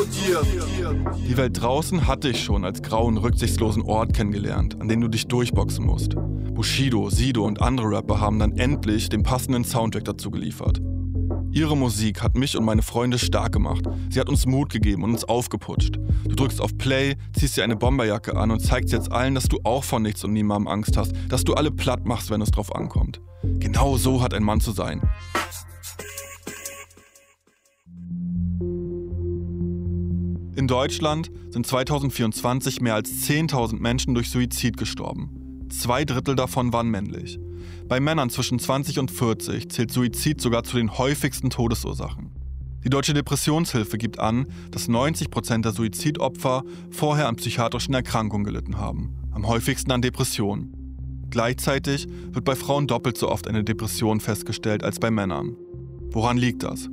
Die Welt draußen hatte ich schon als grauen, rücksichtslosen Ort kennengelernt, an den du dich durchboxen musst. Bushido, Sido und andere Rapper haben dann endlich den passenden Soundtrack dazu geliefert. Ihre Musik hat mich und meine Freunde stark gemacht. Sie hat uns Mut gegeben und uns aufgeputscht. Du drückst auf Play, ziehst dir eine Bomberjacke an und zeigst jetzt allen, dass du auch vor nichts und niemandem Angst hast, dass du alle platt machst, wenn es drauf ankommt. Genau so hat ein Mann zu sein. In Deutschland sind 2024 mehr als 10.000 Menschen durch Suizid gestorben. 2/3 davon waren männlich. Bei Männern zwischen 20 und 40 zählt Suizid sogar zu den häufigsten Todesursachen. Die Deutsche Depressionshilfe gibt an, dass 90% der Suizidopfer vorher an psychiatrischen Erkrankungen gelitten haben, am häufigsten an Depressionen. Gleichzeitig wird bei Frauen doppelt so oft eine Depression festgestellt als bei Männern. Woran liegt das?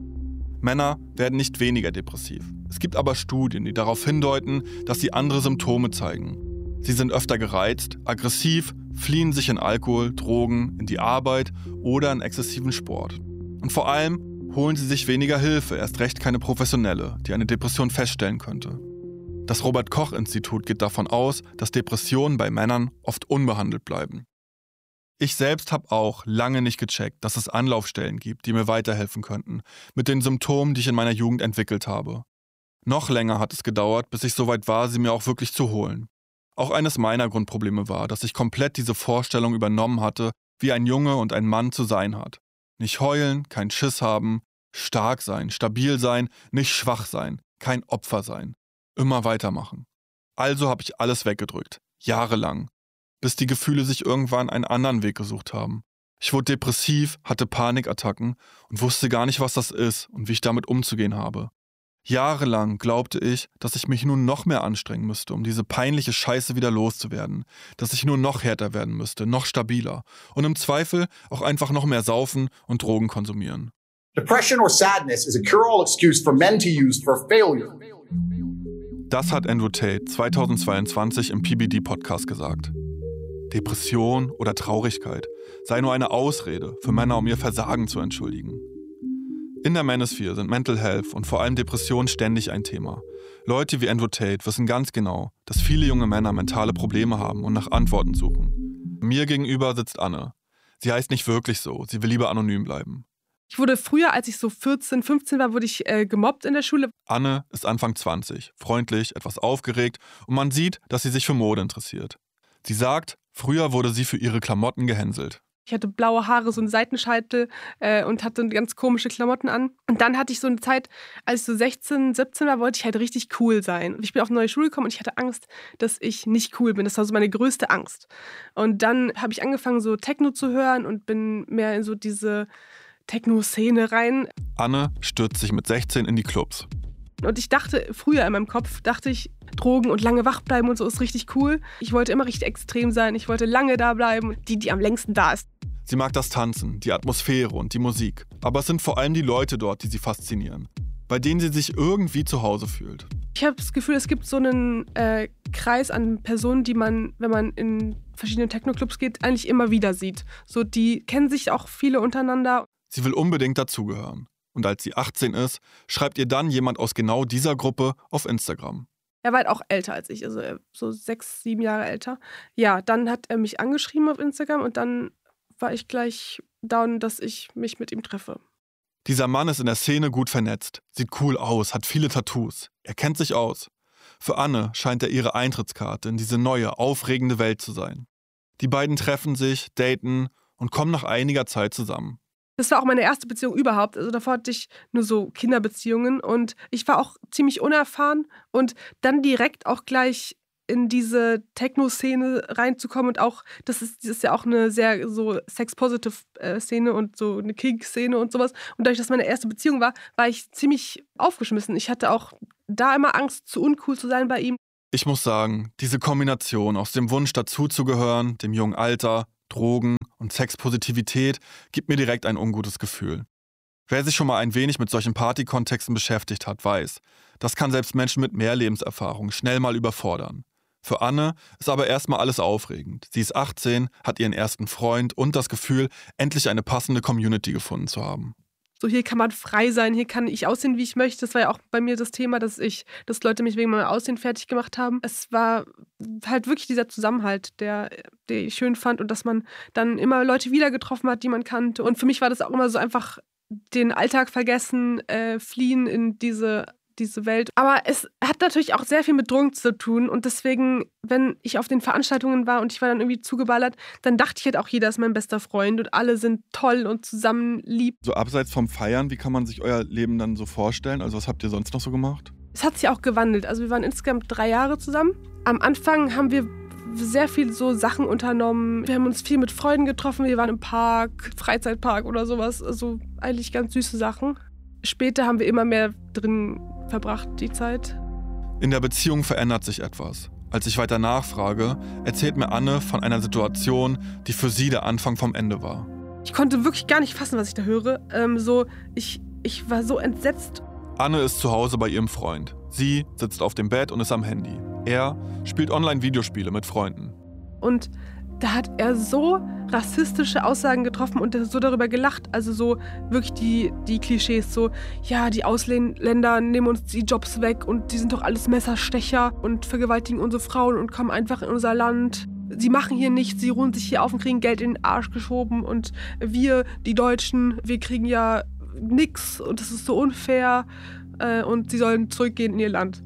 Männer werden nicht weniger depressiv. Es gibt aber Studien, die darauf hindeuten, dass sie andere Symptome zeigen. Sie sind öfter gereizt, aggressiv, fliehen sich in Alkohol, Drogen, in die Arbeit oder in exzessiven Sport. Und vor allem holen sie sich weniger Hilfe, erst recht keine professionelle, die eine Depression feststellen könnte. Das Robert-Koch-Institut geht davon aus, dass Depressionen bei Männern oft unbehandelt bleiben. Ich selbst habe auch lange nicht gecheckt, dass es Anlaufstellen gibt, die mir weiterhelfen könnten, mit den Symptomen, die ich in meiner Jugend entwickelt habe. Noch länger hat es gedauert, bis ich soweit war, sie mir auch wirklich zu holen. Auch eines meiner Grundprobleme war, dass ich komplett diese Vorstellung übernommen hatte, wie ein Junge und ein Mann zu sein hat. Nicht heulen, kein Schiss haben, stark sein, stabil sein, nicht schwach sein, kein Opfer sein. Immer weitermachen. Also habe ich alles weggedrückt, jahrelang, bis die Gefühle sich irgendwann einen anderen Weg gesucht haben. Ich wurde depressiv, hatte Panikattacken und wusste gar nicht, was das ist und wie ich damit umzugehen habe. Jahrelang glaubte ich, dass ich mich nun noch mehr anstrengen müsste, um diese peinliche Scheiße wieder loszuwerden, dass ich nur noch härter werden müsste, noch stabiler und im Zweifel auch einfach noch mehr saufen und Drogen konsumieren. Depression or sadness is a cure-all excuse for men to use for failure. Das hat Andrew Tate 2022 im PBD-Podcast gesagt. Depression oder Traurigkeit sei nur eine Ausrede für Männer, um ihr Versagen zu entschuldigen. In der Manosphere sind Mental Health und vor allem Depressionen ständig ein Thema. Leute wie Andrew Tate wissen ganz genau, dass viele junge Männer mentale Probleme haben und nach Antworten suchen. Mir gegenüber sitzt Anne. Sie heißt nicht wirklich so, sie will lieber anonym bleiben. Ich wurde früher, als ich so 14, 15 war, wurde ich gemobbt in der Schule. Anne ist Anfang 20, freundlich, etwas aufgeregt und man sieht, dass sie sich für Mode interessiert. Sie sagt, früher wurde sie für ihre Klamotten gehänselt. Ich hatte blaue Haare, so einen Seitenscheitel und hatte ganz komische Klamotten an. Und dann hatte ich so eine Zeit, als ich so 16, 17 war, wollte ich halt richtig cool sein. Und ich bin auf eine neue Schule gekommen und ich hatte Angst, dass ich nicht cool bin. Das war so meine größte Angst. Und dann habe ich angefangen, so Techno zu hören und bin mehr in so diese Techno-Szene rein. Anne stürzt sich mit 16 in die Clubs. Und ich dachte, früher in meinem Kopf, Drogen und lange wach bleiben und so ist richtig cool. Ich wollte immer richtig extrem sein, ich wollte lange da bleiben, die am längsten da ist. Sie mag das Tanzen, die Atmosphäre und die Musik. Aber es sind vor allem die Leute dort, die sie faszinieren, bei denen sie sich irgendwie zu Hause fühlt. Ich habe das Gefühl, es gibt so einen Kreis an Personen, die man, wenn man in verschiedene Techno-Clubs geht, eigentlich immer wieder sieht. So, die kennen sich auch viele untereinander. Sie will unbedingt dazugehören. Und als sie 18 ist, schreibt ihr dann jemand aus genau dieser Gruppe auf Instagram. Er war halt auch älter als ich, also so 6, 7 Jahre älter. Ja, dann hat er mich angeschrieben auf Instagram und dann war ich gleich down, dass ich mich mit ihm treffe. Dieser Mann ist in der Szene gut vernetzt, sieht cool aus, hat viele Tattoos. Er kennt sich aus. Für Anne scheint er ihre Eintrittskarte in diese neue, aufregende Welt zu sein. Die beiden treffen sich, daten und kommen nach einiger Zeit zusammen. Das war auch meine erste Beziehung überhaupt. Also davor hatte ich nur so Kinderbeziehungen und ich war auch ziemlich unerfahren und dann direkt auch gleich in diese Techno-Szene reinzukommen und auch, das ist ja auch eine sehr so Sex-Positive-Szene und so eine Kink-Szene und sowas. Und dadurch, dass meine erste Beziehung war, war ich ziemlich aufgeschmissen. Ich hatte auch da immer Angst, zu uncool zu sein bei ihm. Ich muss sagen, diese Kombination aus dem Wunsch dazuzugehören, dem jungen Alter, Drogen und Sexpositivität gibt mir direkt ein ungutes Gefühl. Wer sich schon mal ein wenig mit solchen Partykontexten beschäftigt hat, weiß, das kann selbst Menschen mit mehr Lebenserfahrung schnell mal überfordern. Für Anne ist aber erstmal alles aufregend. Sie ist 18, hat ihren ersten Freund und das Gefühl, endlich eine passende Community gefunden zu haben. So, hier kann man frei sein, hier kann ich aussehen, wie ich möchte. Das war ja auch bei mir das Thema, dass Leute mich wegen meinem Aussehen fertig gemacht haben. Es war halt wirklich dieser Zusammenhalt, der ich schön fand und dass man dann immer Leute wieder getroffen hat, die man kannte. Und für mich war das auch immer so einfach den Alltag vergessen, fliehen in diese Welt. Aber es hat natürlich auch sehr viel mit Drogen zu tun und deswegen, wenn ich auf den Veranstaltungen war und ich war dann irgendwie zugeballert, dann dachte ich halt auch, jeder ist mein bester Freund und alle sind toll und zusammen lieb. So abseits vom Feiern, wie kann man sich euer Leben dann so vorstellen? Also was habt ihr sonst noch so gemacht? Es hat sich auch gewandelt. Also wir waren insgesamt 3 Jahre zusammen. Am Anfang haben wir sehr viel so Sachen unternommen. Wir haben uns viel mit Freunden getroffen. Wir waren im Park, Freizeitpark oder sowas. Also eigentlich ganz süße Sachen. Später haben wir immer mehr drin verbracht, die Zeit. In der Beziehung verändert sich etwas. Als ich weiter nachfrage, erzählt mir Anne von einer Situation, die für sie der Anfang vom Ende war. Ich konnte wirklich gar nicht fassen, was ich da höre. Ich war so entsetzt. Anne ist zu Hause bei ihrem Freund. Sie sitzt auf dem Bett und ist am Handy. Er spielt Online-Videospiele mit Freunden. Und da hat er so rassistische Aussagen getroffen und so darüber gelacht. Also so wirklich die Klischees, so, ja, die Ausländer nehmen uns die Jobs weg und die sind doch alles Messerstecher und vergewaltigen unsere Frauen und kommen einfach in unser Land. Sie machen hier nichts, sie ruhen sich hier auf und kriegen Geld in den Arsch geschoben und wir, die Deutschen, wir kriegen ja nix und das ist so unfair und sie sollen zurückgehen in ihr Land.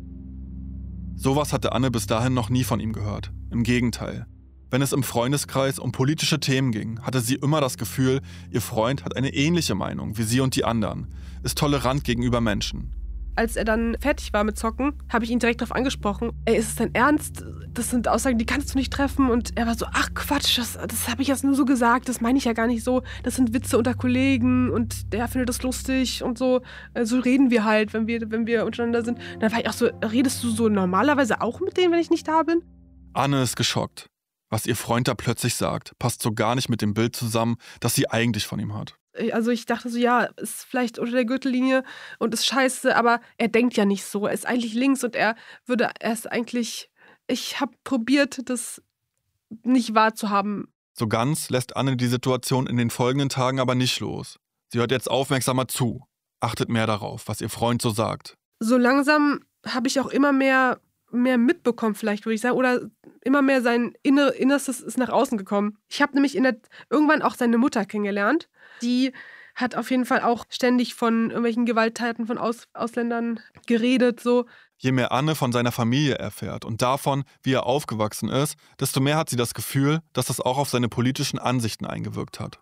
Sowas hatte Anne bis dahin noch nie von ihm gehört. Im Gegenteil. Wenn es im Freundeskreis um politische Themen ging, hatte sie immer das Gefühl, ihr Freund hat eine ähnliche Meinung wie sie und die anderen, ist tolerant gegenüber Menschen. Als er dann fertig war mit Zocken, habe ich ihn direkt darauf angesprochen. Ey, ist es dein Ernst? Das sind Aussagen, die kannst du nicht treffen. Und er war so, ach Quatsch, das habe ich jetzt nur so gesagt, das meine ich ja gar nicht so. Das sind Witze unter Kollegen und der findet das lustig und so. So reden wir halt, wenn wir untereinander sind. Dann war ich auch so, redest du so normalerweise auch mit denen, wenn ich nicht da bin? Anne ist geschockt. Was ihr Freund da plötzlich sagt, passt so gar nicht mit dem Bild zusammen, das sie eigentlich von ihm hat. Also ich dachte so, ja, ist vielleicht unter der Gürtellinie und ist scheiße, aber er denkt ja nicht so. Er ist eigentlich links und ich habe probiert, das nicht wahrzuhaben. So ganz lässt Anne die Situation in den folgenden Tagen aber nicht los. Sie hört jetzt aufmerksamer zu, achtet mehr darauf, was ihr Freund so sagt. So langsam habe ich auch immer mehr mitbekommen, vielleicht würde ich sagen, oder immer mehr sein Innerstes ist nach außen gekommen. Ich habe nämlich irgendwann auch seine Mutter kennengelernt. Die hat auf jeden Fall auch ständig von irgendwelchen Gewalttaten von Ausländern geredet. So. Je mehr Anne von seiner Familie erfährt und davon, wie er aufgewachsen ist, desto mehr hat sie das Gefühl, dass das auch auf seine politischen Ansichten eingewirkt hat.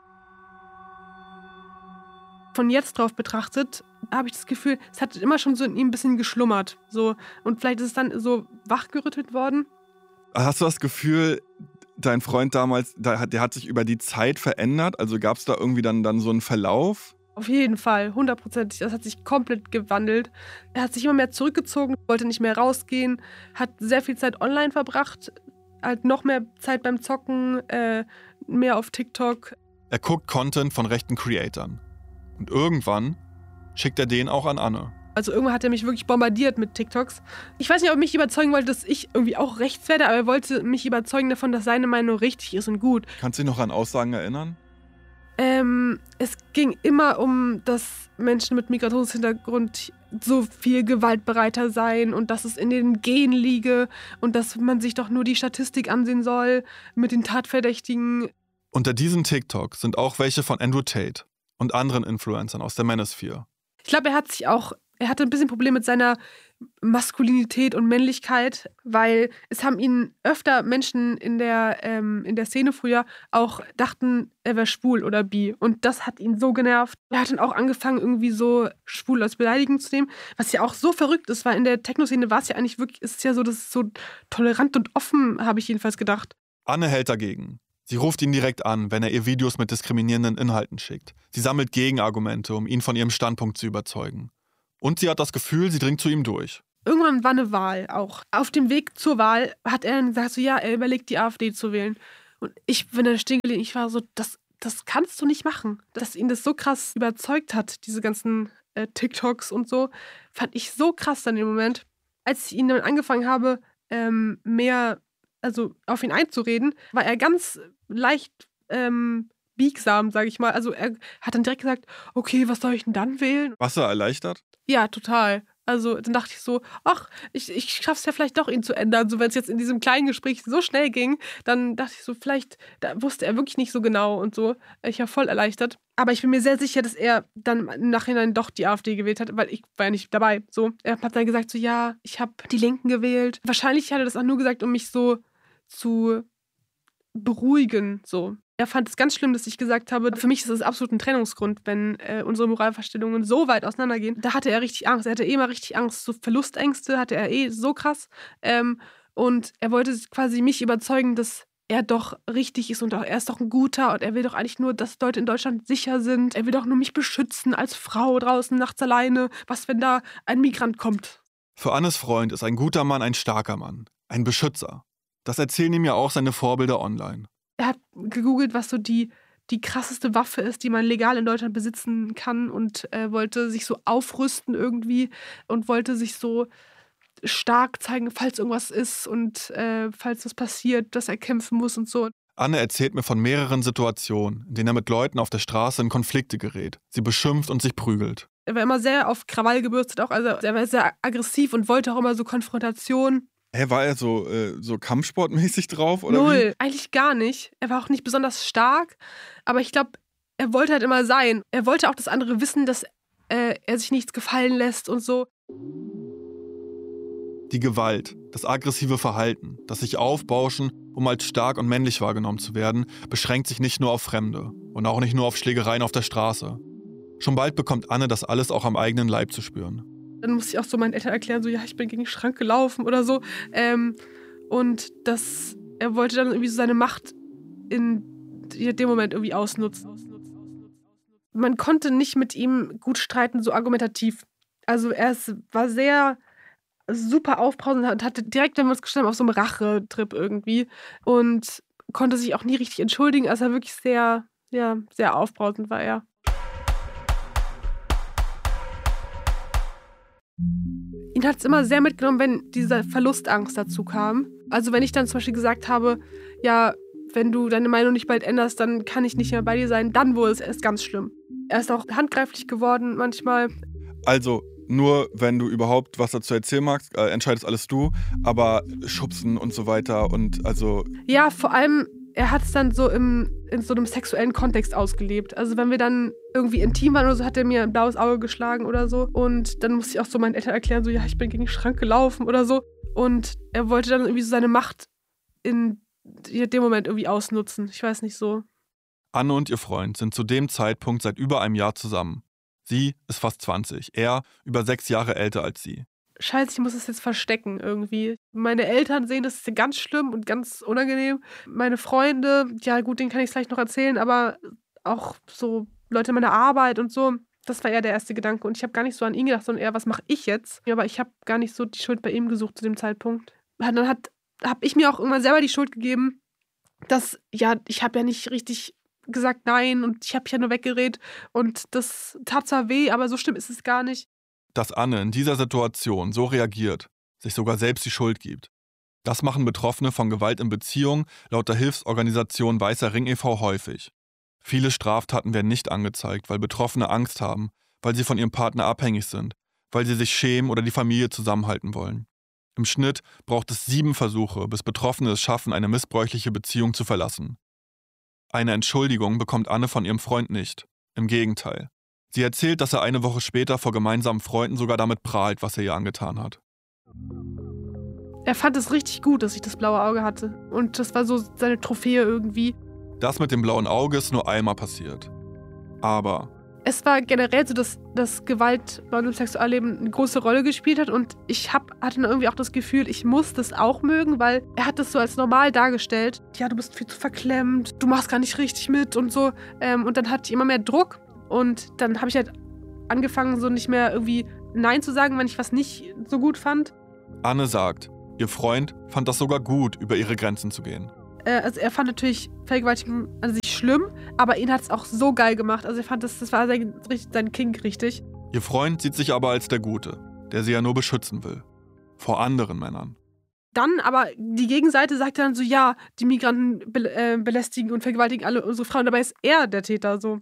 Von jetzt drauf betrachtet, habe ich das Gefühl, es hat immer schon so in ihm ein bisschen geschlummert. So. Und vielleicht ist es dann so wachgerüttelt worden. Hast du das Gefühl, dein Freund damals, der hat sich über die Zeit verändert? Also gab es da irgendwie dann so einen Verlauf? Auf jeden Fall, 100%. Das hat sich komplett gewandelt. Er hat sich immer mehr zurückgezogen, wollte nicht mehr rausgehen, hat sehr viel Zeit online verbracht, halt noch mehr Zeit beim Zocken, mehr auf TikTok. Er guckt Content von rechten Creatoren. Und irgendwann schickt er den auch an Anne. Also irgendwann hat er mich wirklich bombardiert mit TikToks. Ich weiß nicht, ob er mich überzeugen wollte, dass ich irgendwie auch rechts werde, aber er wollte mich überzeugen davon, dass seine Meinung richtig ist und gut. Kannst du dich noch an Aussagen erinnern? Es ging immer um, dass Menschen mit Migrationshintergrund so viel gewaltbereiter seien und dass es in den Genen liege und dass man sich doch nur die Statistik ansehen soll mit den Tatverdächtigen. Unter diesen TikTok sind auch welche von Andrew Tate und anderen Influencern aus der Manosphere. Ich glaube, er hatte ein bisschen Probleme mit seiner Maskulinität und Männlichkeit, weil es haben ihn öfter Menschen in der Szene früher auch dachten, er wäre schwul oder bi. Und das hat ihn so genervt. Er hat dann auch angefangen, irgendwie so schwul als Beleidigung zu nehmen, was ja auch so verrückt ist, weil in der Techno-Szene war es ja eigentlich wirklich, ist es ja so, das ist so tolerant und offen, habe ich jedenfalls gedacht. Anne hält dagegen. Sie ruft ihn direkt an, wenn er ihr Videos mit diskriminierenden Inhalten schickt. Sie sammelt Gegenargumente, um ihn von ihrem Standpunkt zu überzeugen. Und sie hat das Gefühl, sie dringt zu ihm durch. Irgendwann war eine Wahl auch. Auf dem Weg zur Wahl hat er dann gesagt, so, ja, er überlegt, die AfD zu wählen. Und ich bin dann stehen geblieben, ich war so, das kannst du nicht machen. Dass ihn das so krass überzeugt hat, diese ganzen TikToks und so, fand ich so krass dann im Moment. Als ich ihn dann angefangen habe, mehr auf ihn einzureden, war er ganz leicht biegsam, sage ich mal. Also er hat dann direkt gesagt, okay, was soll ich denn dann wählen? Warst du erleichtert? Ja, total. Also dann dachte ich so, ach, ich schaff's ja vielleicht doch, ihn zu ändern. So, wenn es jetzt in diesem kleinen Gespräch so schnell ging, dann dachte ich so, vielleicht, da wusste er wirklich nicht so genau und so. Ich war voll erleichtert. Aber ich bin mir sehr sicher, dass er dann im Nachhinein doch die AfD gewählt hat, weil ich war ja nicht dabei. So, er hat dann gesagt so, ja, ich habe die Linken gewählt. Wahrscheinlich hat er das auch nur gesagt, um mich so zu beruhigen, so. Er fand es ganz schlimm, dass ich gesagt habe, für mich ist das absolut ein Trennungsgrund, wenn unsere Moralvorstellungen so weit auseinandergehen. Da hatte er richtig Angst. Er hatte immer richtig Angst. So Verlustängste hatte er so krass. Und er wollte quasi mich überzeugen, dass er doch richtig ist und auch, er ist doch ein Guter und er will doch eigentlich nur, dass Leute in Deutschland sicher sind. Er will doch nur mich beschützen als Frau draußen nachts alleine. Was, wenn da ein Migrant kommt? Für Annes Freund ist ein guter Mann ein starker Mann, ein Beschützer. Das erzählen ihm ja auch seine Vorbilder online. Er hat gegoogelt, was so die krasseste Waffe ist, die man legal in Deutschland besitzen kann und wollte sich so aufrüsten irgendwie und wollte sich so stark zeigen, falls irgendwas ist und falls was passiert, dass er kämpfen muss und so. Anne erzählt mir von mehreren Situationen, in denen er mit Leuten auf der Straße in Konflikte gerät, sie beschimpft und sich prügelt. Er war immer sehr auf Krawall gebürstet auch, also er war sehr aggressiv und wollte auch immer so Konfrontation. War er so kampfsportmäßig drauf? Oder Null, wie? eigentlich gar nicht. Er war auch nicht besonders stark, aber ich glaube, er wollte halt immer sein. Er wollte auch, dass andere wissen, dass er sich nichts gefallen lässt und so. Die Gewalt, das aggressive Verhalten, das sich aufbauschen, um als stark und männlich wahrgenommen zu werden, beschränkt sich nicht nur auf Fremde und auch nicht nur auf Schlägereien auf der Straße. Schon bald bekommt Anne das alles auch am eigenen Leib zu spüren. Dann musste ich auch so meinen Eltern erklären, so, ja, ich bin gegen den Schrank gelaufen oder so. Und er wollte dann irgendwie so seine Macht in dem Moment irgendwie ausnutzen. Man konnte nicht mit ihm gut streiten, so argumentativ. Also war sehr super aufbrausend und hatte direkt, wenn wir uns gestellt haben, auf so einem Rachetrip irgendwie. Und konnte sich auch nie richtig entschuldigen. Also er wirklich sehr, ja, sehr aufbrausend war er. Ihn hat es immer sehr mitgenommen, wenn diese Verlustangst dazu kam. Also wenn ich dann zum Beispiel gesagt habe, ja, wenn du deine Meinung nicht bald änderst, dann kann ich nicht mehr bei dir sein, dann wurde es erst ganz schlimm. Er ist auch handgreiflich geworden manchmal. Also nur, wenn du überhaupt was dazu erzählen magst, entscheidest alles du, aber schubsen und so weiter und also... Ja, vor allem, er hat es dann so in so einem sexuellen Kontext ausgelebt. Also wenn wir dann irgendwie intim waren oder so, hat er mir ein blaues Auge geschlagen oder so. Und dann musste ich auch so meinen Eltern erklären, so, ja, ich bin gegen den Schrank gelaufen oder so. Und er wollte dann irgendwie so seine Macht in dem Moment irgendwie ausnutzen. Ich weiß nicht so. Anne und ihr Freund sind zu dem Zeitpunkt seit über einem Jahr zusammen. Sie ist fast 20, er über 6 Jahre älter als sie. Scheiße, ich muss es jetzt verstecken irgendwie. Meine Eltern sehen das ist ganz schlimm und ganz unangenehm. Meine Freunde, ja gut, denen kann ich es vielleicht noch erzählen, aber auch so Leute meiner Arbeit und so, das war eher der erste Gedanke. Und ich habe gar nicht so an ihn gedacht, sondern eher, was mache ich jetzt? Aber ich habe gar nicht so die Schuld bei ihm gesucht zu dem Zeitpunkt. Dann habe ich mir auch irgendwann selber die Schuld gegeben, dass, ja, ich habe ja nicht richtig gesagt nein und ich habe mich ja nur weggeredet und das tat zwar weh, aber so schlimm ist es gar nicht. Dass Anne in dieser Situation so reagiert, sich sogar selbst die Schuld gibt. Das machen Betroffene von Gewalt in Beziehung laut der Hilfsorganisation Weißer Ring e.V. häufig. Viele Straftaten werden nicht angezeigt, weil Betroffene Angst haben, weil sie von ihrem Partner abhängig sind, weil sie sich schämen oder die Familie zusammenhalten wollen. Im Schnitt braucht es 7 Versuche, bis Betroffene es schaffen, eine missbräuchliche Beziehung zu verlassen. Eine Entschuldigung bekommt Anne von ihrem Freund nicht. Im Gegenteil. Sie erzählt, dass er eine Woche später vor gemeinsamen Freunden sogar damit prahlt, was er ihr angetan hat. Er fand es richtig gut, dass ich das blaue Auge hatte. Und das war so seine Trophäe irgendwie. Das mit dem blauen Auge ist nur einmal passiert. Aber es war generell so, dass Gewalt bei meinem Sexualleben eine große Rolle gespielt hat. Und ich hatte dann irgendwie auch das Gefühl, ich muss das auch mögen, weil er hat das so als normal dargestellt. Ja, du bist viel zu verklemmt, du machst gar nicht richtig mit und so. Und dann hatte ich immer mehr Druck. Und dann habe ich halt angefangen, so nicht mehr irgendwie Nein zu sagen, wenn ich was nicht so gut fand. Anne sagt, ihr Freund fand das sogar gut, über ihre Grenzen zu gehen. Also er fand natürlich Vergewaltigung an sich schlimm, aber ihn hat es auch so geil gemacht. Also er fand, das war sein Kink richtig. Ihr Freund sieht sich aber als der Gute, der sie ja nur beschützen will. Vor anderen Männern. Dann aber die Gegenseite sagt dann so, ja, die Migranten belästigen und vergewaltigen alle unsere Frauen. Dabei ist er der Täter so.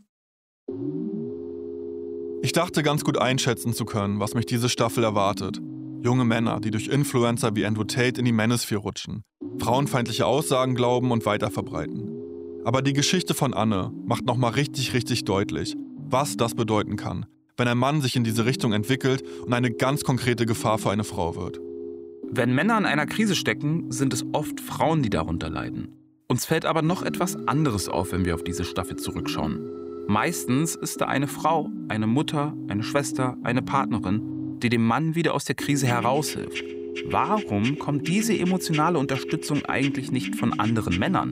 Ich dachte ganz gut einschätzen zu können, was mich diese Staffel erwartet. Junge Männer, die durch Influencer wie Andrew Tate in die Manosphere rutschen, frauenfeindliche Aussagen glauben und weiterverbreiten. Aber die Geschichte von Anne macht nochmal richtig, richtig deutlich, was das bedeuten kann, wenn ein Mann sich in diese Richtung entwickelt und eine ganz konkrete Gefahr für eine Frau wird. Wenn Männer in einer Krise stecken, sind es oft Frauen, die darunter leiden. Uns fällt aber noch etwas anderes auf, wenn wir auf diese Staffel zurückschauen. Meistens ist da eine Frau, eine Mutter, eine Schwester, eine Partnerin, die dem Mann wieder aus der Krise heraushilft. Warum kommt diese emotionale Unterstützung eigentlich nicht von anderen Männern?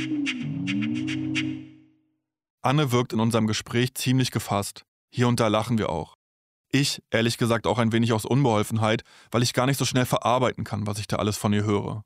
Anne wirkt in unserem Gespräch ziemlich gefasst. Hier und da lachen wir auch. Ich, ehrlich gesagt, auch ein wenig aus Unbeholfenheit, weil ich gar nicht so schnell verarbeiten kann, was ich da alles von ihr höre.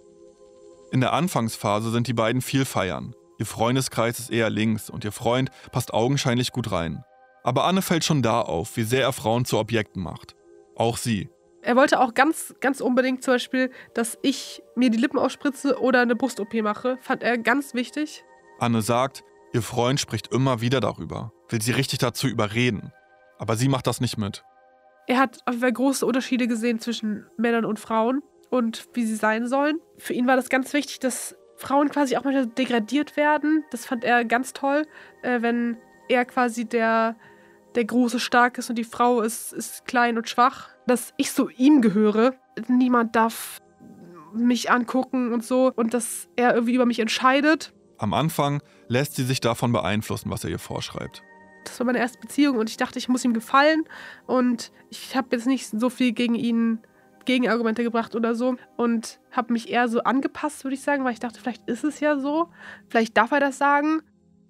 In der Anfangsphase sind die beiden viel feiern. Ihr Freundeskreis ist eher links und ihr Freund passt augenscheinlich gut rein. Aber Anne fällt schon da auf, wie sehr er Frauen zu Objekten macht. Auch sie. Er wollte auch ganz, ganz unbedingt zum Beispiel, dass ich mir die Lippen aufspritze oder eine Brust-OP mache. Fand er ganz wichtig. Anne sagt, ihr Freund spricht immer wieder darüber, will sie richtig dazu überreden. Aber sie macht das nicht mit. Er hat auf jeden Fall große Unterschiede gesehen zwischen Männern und Frauen und wie sie sein sollen. Für ihn war das ganz wichtig, dass Frauen quasi auch manchmal degradiert werden. Das fand er ganz toll, wenn er quasi der große Stark ist und die Frau ist klein und schwach. Dass ich so ihm gehöre. Niemand darf mich angucken und so. Und dass er irgendwie über mich entscheidet. Am Anfang lässt sie sich davon beeinflussen, was er ihr vorschreibt. Das war meine erste Beziehung und ich dachte, ich muss ihm gefallen. Und ich habe jetzt nicht so viel gegen ihn Gegenargumente gebracht oder so und habe mich eher so angepasst, würde ich sagen, weil ich dachte, vielleicht ist es ja so, vielleicht darf er das sagen.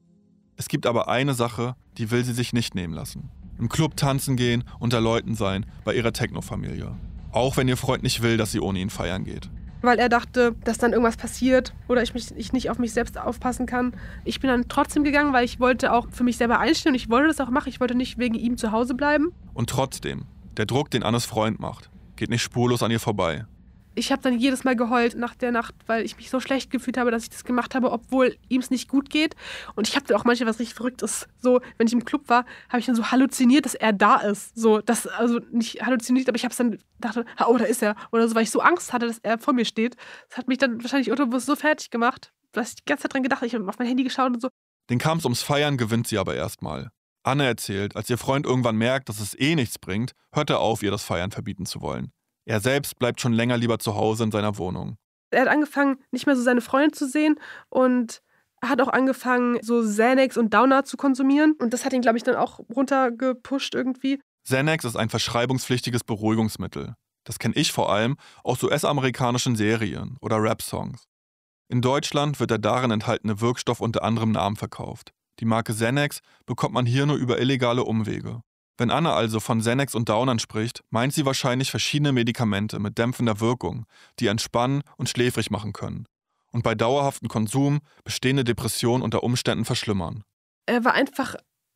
Es gibt aber eine Sache, die will sie sich nicht nehmen lassen. Im Club tanzen gehen, unter Leuten sein, bei ihrer Techno-Familie. Auch wenn ihr Freund nicht will, dass sie ohne ihn feiern geht. Weil er dachte, dass dann irgendwas passiert oder ich nicht auf mich selbst aufpassen kann. Ich bin dann trotzdem gegangen, weil ich wollte auch für mich selber einstehen und ich wollte das auch machen. Ich wollte nicht wegen ihm zu Hause bleiben. Und trotzdem, der Druck, den Annes Freund macht, geht nicht spurlos an ihr vorbei. Ich habe dann jedes Mal geheult nach der Nacht, weil ich mich so schlecht gefühlt habe, dass ich das gemacht habe, obwohl ihm es nicht gut geht. Und ich habe dann auch manchmal was richtig Verrücktes. So, wenn ich im Club war, habe ich dann so halluziniert, dass er da ist. So, das, also nicht halluziniert, aber ich habe es dann gedacht, oh, da ist er. Oder so, weil ich so Angst hatte, dass er vor mir steht. Das hat mich dann wahrscheinlich unterbewusst so fertig gemacht, dass ich die ganze Zeit dran gedacht habe. Ich habe auf mein Handy geschaut und so. Den Kampf ums Feiern gewinnt sie aber erstmal. Anne erzählt, als ihr Freund irgendwann merkt, dass es nichts bringt, hört er auf, ihr das Feiern verbieten zu wollen. Er selbst bleibt schon länger lieber zu Hause in seiner Wohnung. Er hat angefangen, nicht mehr so seine Freunde zu sehen und hat auch angefangen, so Xanax und Downer zu konsumieren. Und das hat ihn, glaube ich, dann auch runtergepusht irgendwie. Xanax ist ein verschreibungspflichtiges Beruhigungsmittel. Das kenne ich vor allem aus US-amerikanischen Serien oder Rap-Songs. In Deutschland wird der darin enthaltene Wirkstoff unter anderem Namen verkauft. Die Marke Xanax bekommt man hier nur über illegale Umwege. Wenn Anne also von Xanax und Downern spricht, meint sie wahrscheinlich verschiedene Medikamente mit dämpfender Wirkung, die entspannen und schläfrig machen können und bei dauerhaftem Konsum bestehende Depressionen unter Umständen verschlimmern. Er war einfach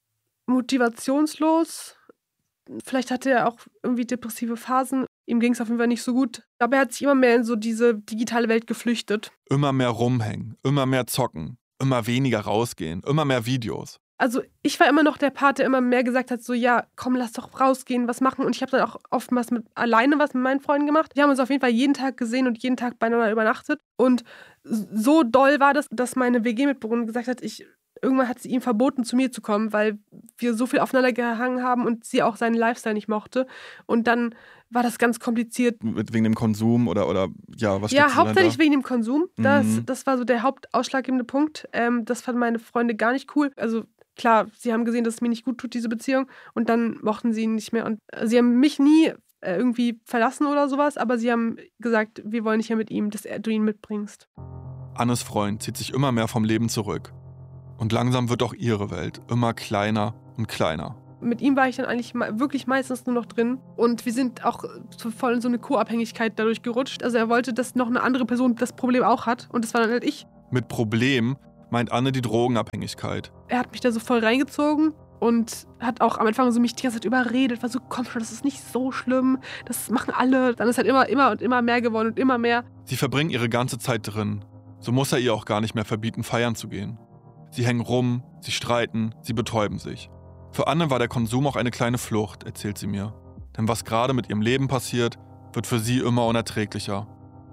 motivationslos. Vielleicht hatte er auch irgendwie depressive Phasen. Ihm ging es auf jeden Fall nicht so gut. Aber er hat sich immer mehr in so diese digitale Welt geflüchtet. Immer mehr rumhängen, immer mehr zocken, immer weniger rausgehen, immer mehr Videos. Also ich war immer noch der Part, der immer mehr gesagt hat, so ja, komm, lass doch rausgehen, was machen. Und ich habe dann auch oftmals alleine was mit meinen Freunden gemacht. Wir haben uns auf jeden Fall jeden Tag gesehen und jeden Tag beieinander übernachtet. Und so doll war das, dass meine WG-Mitbewohnerin gesagt hat, irgendwann hat sie ihm verboten, zu mir zu kommen, weil wir so viel aufeinander gehangen haben und sie auch seinen Lifestyle nicht mochte. Und dann war das ganz kompliziert. Wegen dem Konsum oder ja, was Ja, hauptsächlich wegen dem Konsum. Das war so der hauptausschlaggebende Punkt. Das fanden meine Freunde gar nicht cool. Also klar, sie haben gesehen, dass es mir nicht gut tut, diese Beziehung. Und dann mochten sie ihn nicht mehr. Und sie haben mich nie irgendwie verlassen oder sowas, aber sie haben gesagt, wir wollen nicht mehr mit ihm, dass du ihn mitbringst. Annes Freund zieht sich immer mehr vom Leben zurück. Und langsam wird auch ihre Welt immer kleiner und kleiner. Mit ihm war ich dann eigentlich wirklich meistens nur noch drin. Und wir sind auch voll in so eine Co-Abhängigkeit dadurch gerutscht. Also er wollte, dass noch eine andere Person das Problem auch hat. Und das war dann halt ich. Mit Problem meint Anne die Drogenabhängigkeit. Er hat mich da so voll reingezogen. und hat auch am Anfang so mich die ganze Zeit überredet, war so, komm schon, das ist nicht so schlimm, das machen alle. Dann ist halt immer mehr geworden und immer mehr. Sie verbringen ihre ganze Zeit drin. So muss er ihr auch gar nicht mehr verbieten, feiern zu gehen. Sie hängen rum, sie streiten, sie betäuben sich. Für Anne war der Konsum auch eine kleine Flucht, erzählt sie mir. Denn was gerade mit ihrem Leben passiert, wird für sie immer unerträglicher.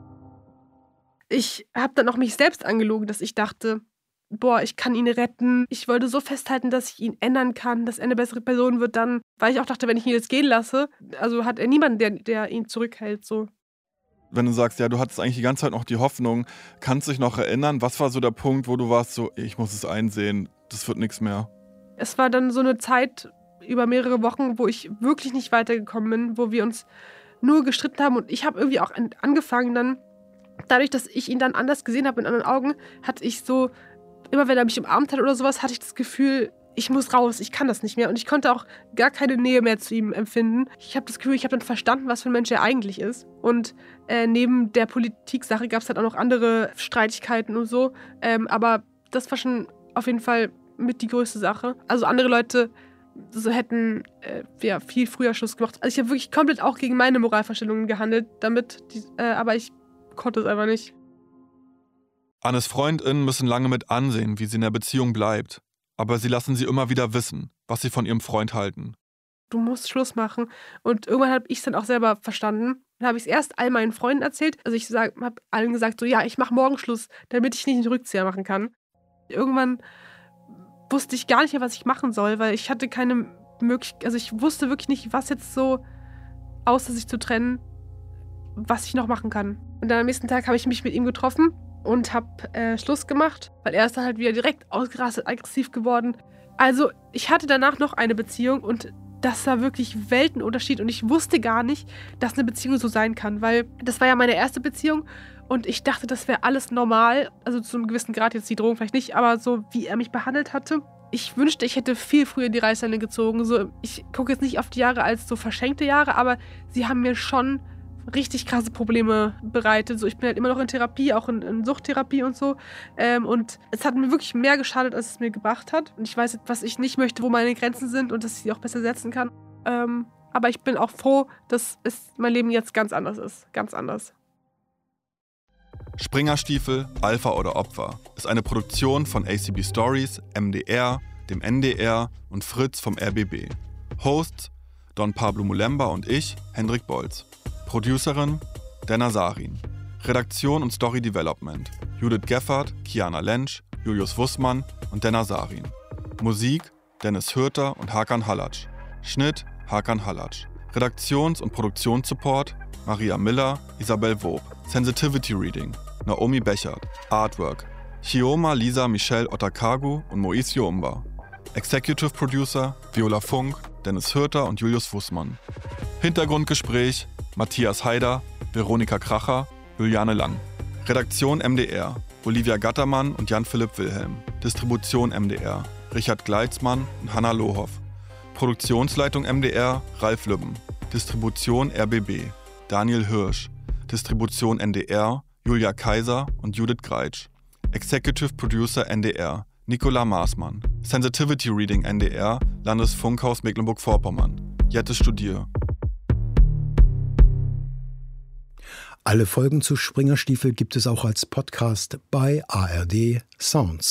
Ich habe dann auch mich selbst angelogen, dass ich dachte, boah, ich kann ihn retten. Ich wollte so festhalten, dass ich ihn ändern kann, dass er eine bessere Person wird dann. Weil ich auch dachte, wenn ich ihn jetzt gehen lasse, also hat er niemanden, der ihn zurückhält. So. Wenn du sagst, ja, du hattest eigentlich die ganze Zeit noch die Hoffnung, kannst dich noch erinnern, was war so der Punkt, wo du warst so, ich muss es einsehen, das wird nichts mehr? Es war dann so eine Zeit über mehrere Wochen, wo ich wirklich nicht weitergekommen bin, wo wir uns nur gestritten haben. Und ich habe irgendwie auch angefangen dann, dadurch, dass ich ihn dann anders gesehen habe mit anderen Augen, hatte ich so, immer wenn er mich umarmt hat oder sowas, hatte ich das Gefühl, ich muss raus, ich kann das nicht mehr. Und ich konnte auch gar keine Nähe mehr zu ihm empfinden. Ich habe das Gefühl, ich habe dann verstanden, was für ein Mensch er eigentlich ist. Und neben der Politik-Sache gab es halt auch noch andere Streitigkeiten und so. Aber das war schon auf jeden Fall mit die größte Sache. Also andere Leute so hätten viel früher Schluss gemacht. Also ich habe wirklich komplett auch gegen meine Moralvorstellungen gehandelt damit, aber ich konnte es einfach nicht. Annes FreundInnen müssen lange mit ansehen, wie sie in der Beziehung bleibt. Aber sie lassen sie immer wieder wissen, was sie von ihrem Freund halten. Du musst Schluss machen. Und irgendwann habe ich es dann auch selber verstanden. Dann habe ich es erst all meinen Freunden erzählt. Also ich habe allen gesagt, so ja, ich mache morgen Schluss, damit ich nicht den Rückzieher machen kann. Irgendwann wusste ich gar nicht mehr, was ich machen soll, weil ich hatte keine Möglichkeit, also ich wusste wirklich nicht, was jetzt so, außer sich zu trennen, was ich noch machen kann. Und dann am nächsten Tag habe ich mich mit ihm getroffen und habe Schluss gemacht, weil er ist dann halt wieder direkt ausgerastet, aggressiv geworden. Also ich hatte danach noch eine Beziehung und das war wirklich Weltenunterschied und ich wusste gar nicht, dass eine Beziehung so sein kann, weil das war ja meine erste Beziehung und ich dachte, das wäre alles normal, also zu einem gewissen Grad, jetzt die Drohung vielleicht nicht, aber so wie er mich behandelt hatte. Ich wünschte, ich hätte viel früher in die Reißleine gezogen. So, ich gucke jetzt nicht auf die Jahre als so verschenkte Jahre, aber sie haben mir schon richtig krasse Probleme bereitet. So, ich bin halt immer noch in Therapie, auch in Suchttherapie und so. Und es hat mir wirklich mehr geschadet, als es mir gebracht hat. Und ich weiß jetzt, was ich nicht möchte, wo meine Grenzen sind und dass ich sie auch besser setzen kann. Aber ich bin auch froh, dass mein Leben jetzt ganz anders ist. Ganz anders. Springerstiefel, Alpha oder Opfer ist eine Produktion von ACB Stories, MDR, dem NDR und Fritz vom RBB. Hosts Don Pablo Mulemba und ich, Hendrik Bolz. Producerin Denna Sarin. Redaktion und Story Development Judith Geffert, Kiana Lentsch, Julius Wussmann und Denna Sarin. Musik Dennis Hürter und Hakan Halatsch. Schnitt Hakan Halatsch. Redaktions- und Produktionssupport Maria Miller, Isabel Wob. Sensitivity Reading Naomi Bechert. Artwork Chioma Lisa Michelle Otakagu und Moise Umba. Executive Producer Viola Funk, Dennis Hürter und Julius Wussmann. Hintergrundgespräch Matthias Haider, Veronika Kracher, Juliane Lang. Redaktion MDR Olivia Gattermann und Jan-Philipp Wilhelm. Distribution MDR Richard Gleitzmann und Hanna Lohoff. Produktionsleitung MDR Ralf Lübben. Distribution RBB Daniel Hirsch. Distribution NDR Julia Kaiser und Judith Greitsch. Executive Producer NDR Nicola Maßmann. Sensitivity Reading NDR Landesfunkhaus Mecklenburg-Vorpommern. Jette Studier. Alle Folgen zu Springerstiefel gibt es auch als Podcast bei ARD Sounds.